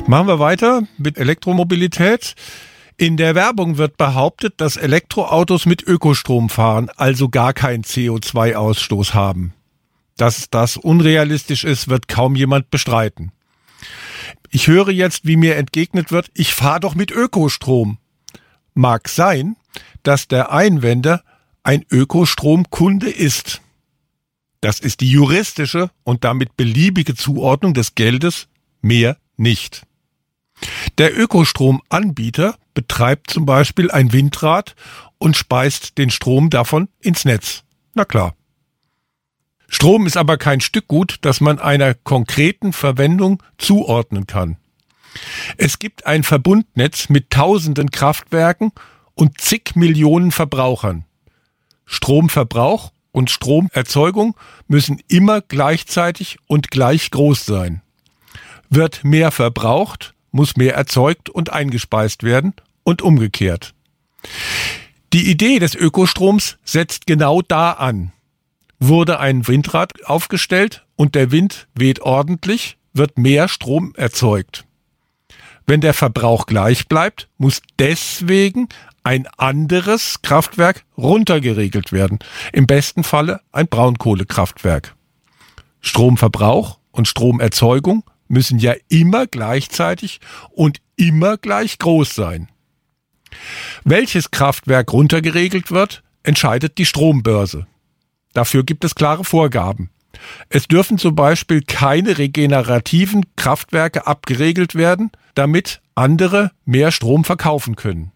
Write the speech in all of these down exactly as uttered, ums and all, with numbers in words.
Machen wir weiter mit Elektromobilität. In der Werbung wird behauptet, dass Elektroautos mit Ökostrom fahren, also gar keinen C O zwei Ausstoß haben. Dass das unrealistisch ist, wird kaum jemand bestreiten. Ich höre jetzt, wie mir entgegnet wird, ich fahre doch mit Ökostrom. Mag sein, dass der Einwender ein Ökostromkunde ist. Das ist die juristische und damit beliebige Zuordnung des Geldes, mehr nicht. Der Ökostromanbieter betreibt zum Beispiel ein Windrad und speist den Strom davon ins Netz. Na klar. Strom ist aber kein Stückgut, das man einer konkreten Verwendung zuordnen kann. Es gibt ein Verbundnetz mit tausenden Kraftwerken und zig Millionen Verbrauchern. Stromverbrauch und Stromerzeugung müssen immer gleichzeitig und gleich groß sein. Wird mehr verbraucht, muss mehr erzeugt und eingespeist werden und umgekehrt. Die Idee des Ökostroms setzt genau da an. Wurde ein Windrad aufgestellt und der Wind weht ordentlich, wird mehr Strom erzeugt. Wenn der Verbrauch gleich bleibt, muss deswegen ein anderes Kraftwerk runtergeregelt werden. Im besten Falle ein Braunkohlekraftwerk. Stromverbrauch und Stromerzeugung müssen ja immer gleichzeitig und immer gleich groß sein. Welches Kraftwerk runtergeregelt wird, entscheidet die Strombörse. Dafür gibt es klare Vorgaben. Es dürfen zum Beispiel keine regenerativen Kraftwerke abgeregelt werden, damit andere mehr Strom verkaufen können.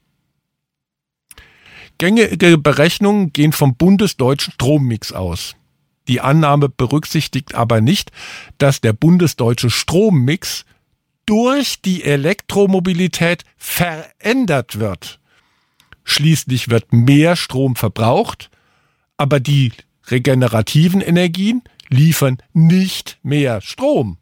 Gängige Berechnungen gehen vom bundesdeutschen Strommix aus. Die Annahme berücksichtigt aber nicht, dass der bundesdeutsche Strommix durch die Elektromobilität verändert wird. Schließlich wird mehr Strom verbraucht, aber die regenerativen Energien liefern nicht mehr Strom.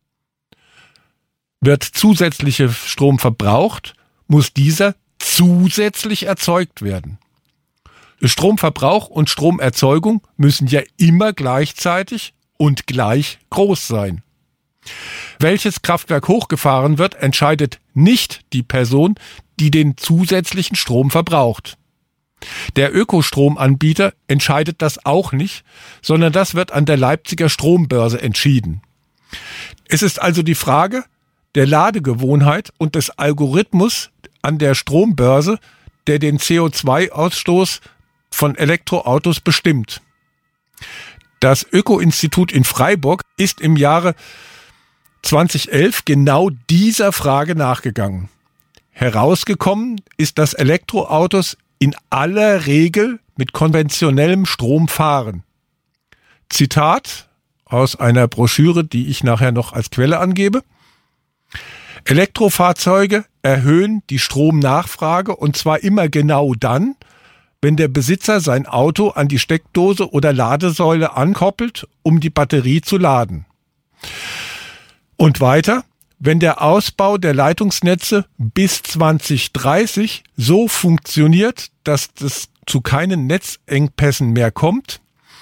Wird zusätzlicher Strom verbraucht, muss dieser zusätzlich erzeugt werden. Stromverbrauch und Stromerzeugung müssen ja immer gleichzeitig und gleich groß sein. Welches Kraftwerk hochgefahren wird, entscheidet nicht die Person, die den zusätzlichen Strom verbraucht. Der Ökostromanbieter entscheidet das auch nicht, sondern das wird an der Leipziger Strombörse entschieden. Es ist also die Frage der Ladegewohnheit und des Algorithmus an der Strombörse, der den C O zwei Ausstoß von Elektroautos bestimmt. Das Öko-Institut in Freiburg ist im Jahre zweitausendelf genau dieser Frage nachgegangen. Herausgekommen ist, dass Elektroautos in aller Regel mit konventionellem Strom fahren. Zitat aus einer Broschüre, die ich nachher noch als Quelle angebe. Elektrofahrzeuge erhöhen die Stromnachfrage und zwar immer genau dann, wenn der Besitzer sein Auto an die Steckdose oder Ladesäule ankoppelt, um die Batterie zu laden. Und weiter, wenn der Ausbau der Leitungsnetze bis zwanzig dreißig so funktioniert, dass es zu keinen Netzengpässen mehr kommt,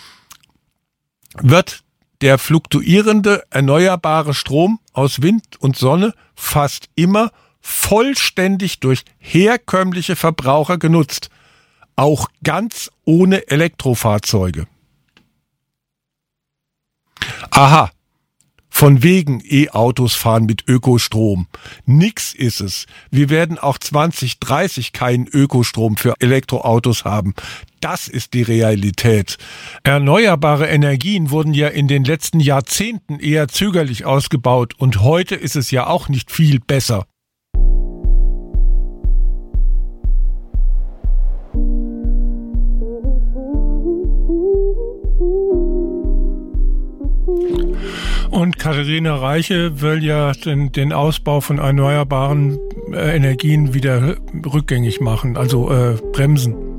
wird der fluktuierende erneuerbare Strom aus Wind und Sonne fast immer vollständig durch herkömmliche Verbraucher genutzt. Auch ganz ohne Elektrofahrzeuge. Aha, von wegen E-Autos fahren mit Ökostrom. Nix ist es. Wir werden auch zwanzig dreißig keinen Ökostrom für Elektroautos haben. Das ist die Realität. Erneuerbare Energien wurden ja in den letzten Jahrzehnten eher zögerlich ausgebaut und heute ist es ja auch nicht viel besser. Und Katharina Reiche will ja den, den Ausbau von erneuerbaren äh, Energien wieder rückgängig machen, also äh, bremsen.